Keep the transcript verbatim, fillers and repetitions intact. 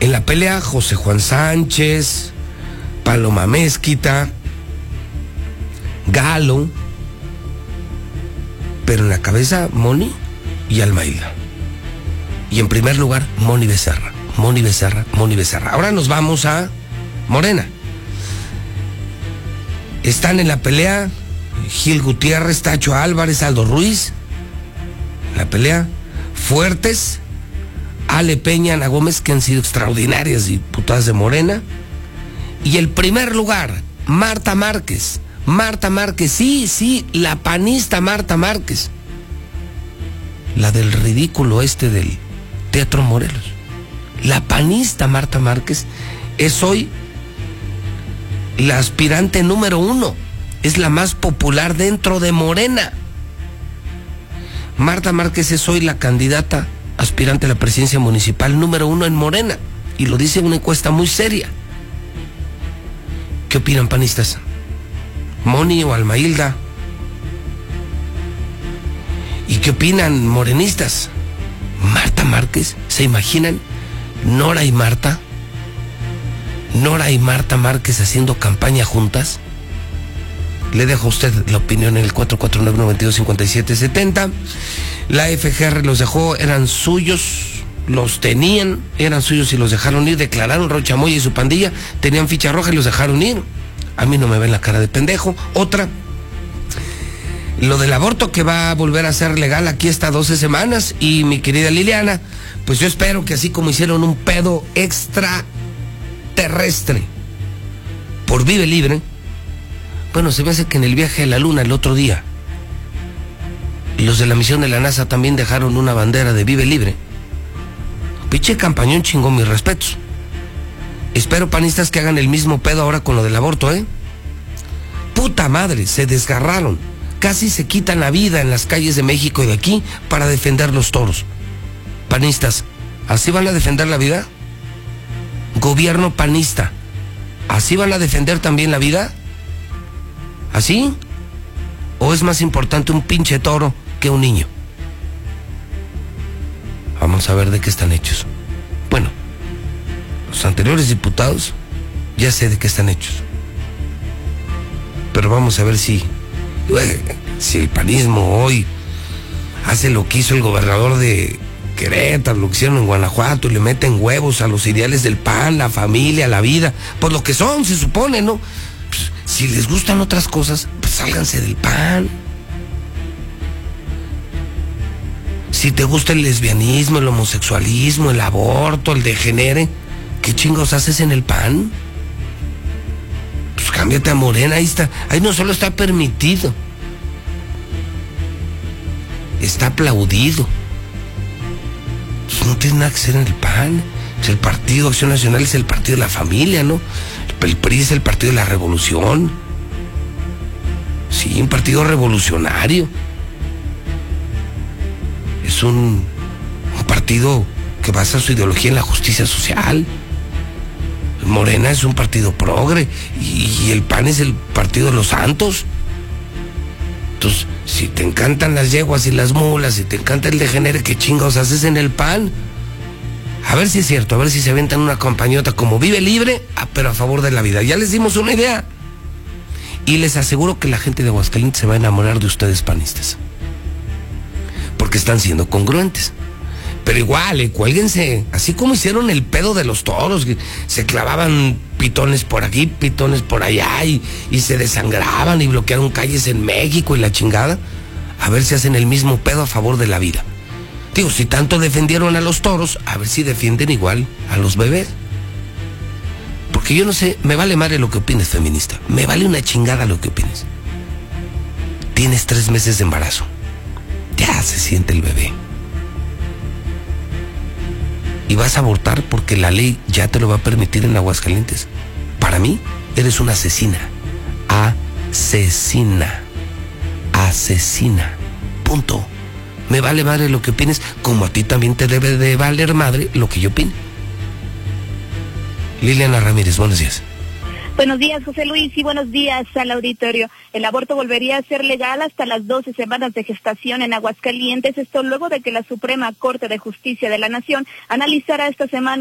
En la pelea, José Juan Sánchez, Paloma Mezquita, Galo, pero en la cabeza, Moni y Alma Hilda. Y en primer lugar, Moni Becerra, Moni Becerra, Moni Becerra. Ahora nos vamos a Morena. Están en la pelea Gil Gutiérrez, Tacho Álvarez, Aldo Ruiz. En la pelea, fuertes, Ale Peña, Ana Gómez, que han sido extraordinarias diputadas de Morena. Y el primer lugar, Marta Márquez. Marta Márquez, sí, sí, la panista Marta Márquez. La del ridículo este del Teatro Morelos. La panista Marta Márquez es hoy la aspirante número uno. Es la más popular dentro de Morena. Marta Márquez es hoy la candidata aspirante a la presidencia municipal número uno en Morena. Y lo dice una encuesta muy seria. ¿Qué opinan, panistas? ¿Moni o Alma Hilda? ¿Y qué opinan, morenistas? ¿Marta Márquez? ¿Se imaginan? ¿Nora y Marta? ¿Nora y Marta Márquez haciendo campaña juntas? Le dejo a usted la opinión en el cuatro cuatro nueve, nueve dos, cinco siete siete cero. La F G R los dejó, eran suyos, los tenían, eran suyos y los dejaron ir. Declararon Rocha Moya y su pandilla, tenían ficha roja y los dejaron ir. A mí no me ven la cara de pendejo. Otra, lo del aborto que va a volver a ser legal aquí hasta doce semanas. Y mi querida Liliana, pues yo espero que así como hicieron un pedo extraterrestre por Vive Libre, bueno, se me hace que en el viaje a la luna el otro día, los de la misión de la NASA también dejaron una bandera de Vive Libre. Pinche campañón chingón, mis respetos. Espero, panistas, que hagan el mismo pedo ahora con lo del aborto, ¿eh? Puta madre, se desgarraron. Casi se quitan la vida en las calles de México y de aquí para defender los toros. Panistas, ¿así van a defender la vida? Gobierno panista, ¿así van a defender también la vida? ¿Así? ¿O es más importante un pinche toro que un niño? Vamos a ver de qué están hechos. Bueno, los anteriores diputados, ya sé de qué están hechos. Pero vamos a ver si, si el panismo hoy hace lo que hizo el gobernador de Querétaro, lo que hicieron en Guanajuato, y le meten huevos a los ideales del P A N, la familia, la vida, pues lo que son, se supone, ¿no? Pues, si les gustan otras cosas, pues sálganse del P A N. Si te gusta el lesbianismo, el homosexualismo, el aborto, el degenere, ¿qué chingos haces en el P A N? Pues cámbiate a Morena, ahí está. Ahí no solo está permitido, está aplaudido. Pues no tiene nada que hacer en el P A N. Pues el Partido Acción Nacional es el partido de la familia, ¿no? El P R I es el partido de la revolución. Sí, un partido revolucionario. Es un, un partido que basa su ideología en la justicia social. Morena es un partido progre y, y el P A N es el partido de los santos. Entonces, si te encantan las yeguas y las mulas, si te encanta el degenere, ¿qué chingados haces en el P A N? A ver si es cierto, a ver si se aventan una campañota como Vive Libre, pero a favor de la vida. Ya les dimos una idea. Y les aseguro que la gente de Aguascalientes se va a enamorar de ustedes, panistas, porque están siendo congruentes. Pero igual, eh, cuélguense, así como hicieron el pedo de los toros, que se clavaban pitones por aquí, pitones por allá, y, y se desangraban y bloquearon calles en México y la chingada. A ver si hacen el mismo pedo a favor de la vida. Digo, si tanto defendieron a los toros, a ver si defienden igual a los bebés. Porque yo no sé, me vale madre lo que opines, feminista. Me vale una chingada lo que opines. Tienes tres meses de embarazo. Ya se siente el bebé. Y vas a abortar porque la ley ya te lo va a permitir en Aguascalientes. Para mí, eres una asesina. Asesina. Asesina. Punto. Me vale madre lo que opines, como a ti también te debe de valer madre lo que yo opine. Liliana Ramírez, buenos días. Buenos días, José Luis, y buenos días al auditorio. El aborto volvería a ser legal hasta las doce semanas de gestación en Aguascalientes, esto luego de que la Suprema Corte de Justicia de la Nación analizara esta semana